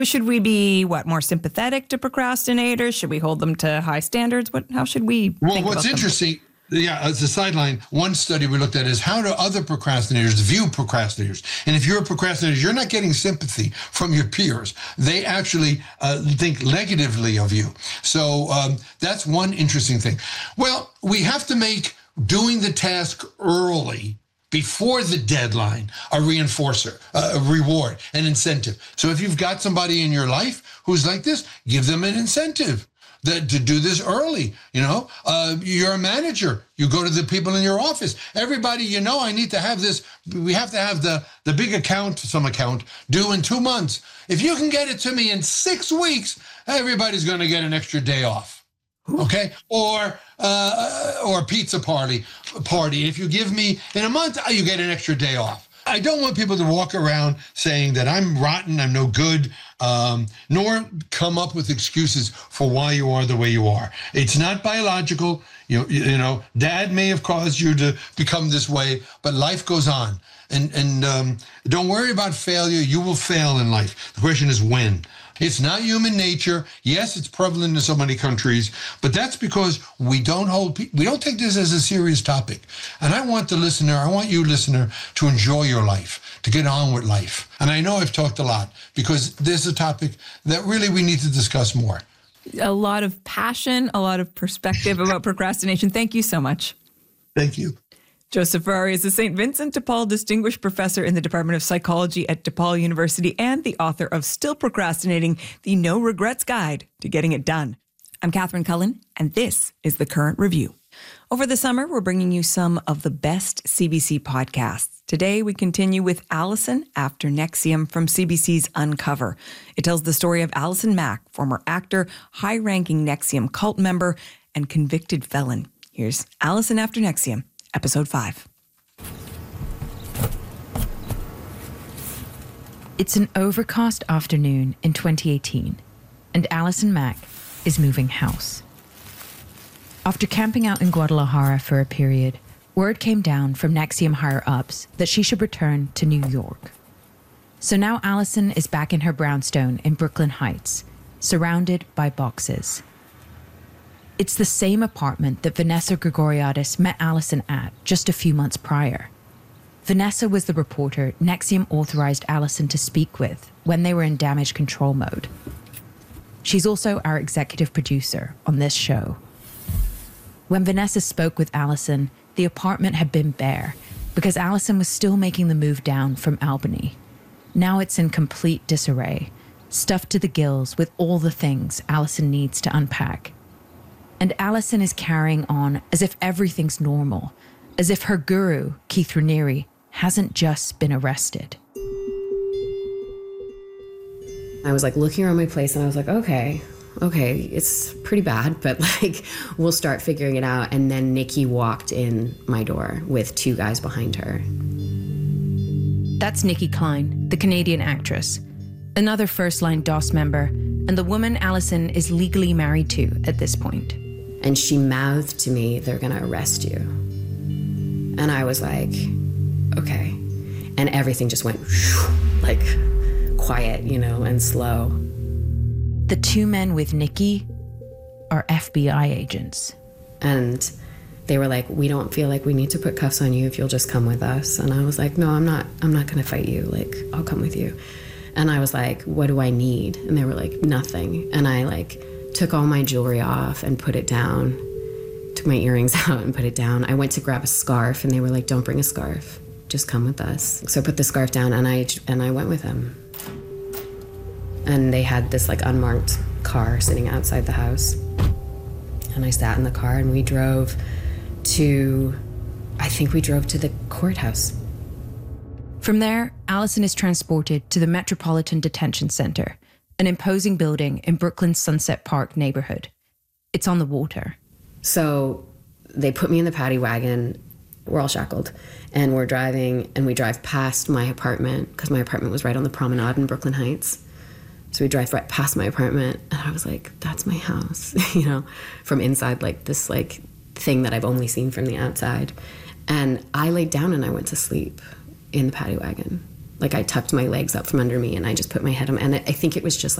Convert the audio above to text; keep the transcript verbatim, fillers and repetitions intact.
Should we be, what, more sympathetic to procrastinators? Should we hold them to high standards? What? How should we Well, think what's about interesting, yeah, as a sideline, one study we looked at is how do other procrastinators view procrastinators? And if you're a procrastinator, you're not getting sympathy from your peers. They actually uh, think negatively of you. So um, that's one interesting thing. Well, we have to make doing the task early before the deadline, a reinforcer, a reward, an incentive. So if you've got somebody in your life who's like this, give them an incentive that, to do this early. You know, uh, you're a manager. You go to the people in your office. Everybody, you know, I need to have this. We have to have the, the big account, some account, due in two months. If you can get it to me in six weeks, everybody's going to get an extra day off. Okay, or uh, or pizza party party. If you give me in a month, you get an extra day off. I don't want people to walk around saying that I'm rotten, I'm no good, um, nor come up with excuses for why you are the way you are. It's not biological. You, you know, dad may have caused you to become this way, but life goes on. And, and um, don't worry about failure. You will fail in life. The question is when. It's not human nature. Yes, it's prevalent in so many countries, but that's because we don't hold, we don't take this as a serious topic. And I want the listener, I want you, listener, to enjoy your life, to get on with life. And I know I've talked a lot because this is a topic that really we need to discuss more. A lot of passion, a lot of perspective about procrastination. Thank you so much. Thank you. Joseph Ferrari is the Saint Vincent de Paul Distinguished Professor in the Department of Psychology at DePaul University and the author of Still Procrastinating, the No Regrets Guide to Getting It Done. I'm Catherine Cullen, and this is The Current Review. Over the summer, we're bringing you some of the best C B C podcasts. Today, we continue with Alison After NXIVM from C B C's Uncover. It tells the story of Alison Mack, former actor, high-ranking NXIVM cult member, and convicted felon. Here's Alison After NXIVM. Episode five. It's an overcast afternoon in twenty eighteen, and Alison Mack is moving house. After camping out in Guadalajara for a period, word came down from NXIVM higher-ups that she should return to New York. So now Alison is back in her brownstone in Brooklyn Heights, surrounded by boxes. It's the same apartment that Vanessa Grigoriadis met Alison at just a few months prior. Vanessa was the reporter NXIVM authorized Alison to speak with when they were in damage control mode. She's also our executive producer on this show. When Vanessa spoke with Alison, the apartment had been bare because Alison was still making the move down from Albany. Now it's in complete disarray, stuffed to the gills with all the things Alison needs to unpack. And Alison is carrying on as if everything's normal, as if her guru, Keith Raniere, hasn't just been arrested. I was like looking around my place and I was like, okay, okay, it's pretty bad, but like we'll start figuring it out. And then Nikki walked in my door with two guys behind her. That's Nikki Klein, the Canadian actress, another first-line DOS member, and the woman Alison is legally married to at this point. And she mouthed to me, they're gonna arrest you. And I was like, okay. And everything just went like quiet, you know, and slow. The two men with Nikki are F B I agents. And they were like, we don't feel like we need to put cuffs on you if you'll just come with us. And I was like, no, I'm not, I'm not gonna fight you. Like, I'll come with you. And I was like, what do I need? And they were like, nothing. And I like took all my jewelry off and put it down, took my earrings out and put it down. I went to grab a scarf and they were like, don't bring a scarf, just come with us. So I put the scarf down and I and I went with them. And they had this like unmarked car sitting outside the house. And I sat in the car and we drove to, I think we drove to the courthouse. From there, Alison is transported to the Metropolitan Detention Center, an imposing building in Brooklyn's Sunset Park neighborhood. It's on the water. So they put me in the paddy wagon. We're all shackled. And we're driving, and we drive past my apartment, because my apartment was right on the promenade in Brooklyn Heights. So we drive right past my apartment, and I was like, that's my house, you know, from inside, like this like thing that I've only seen from the outside. And I laid down and I went to sleep in the paddy wagon. like I tucked my legs up from under me and I just put my head on, and I think it was just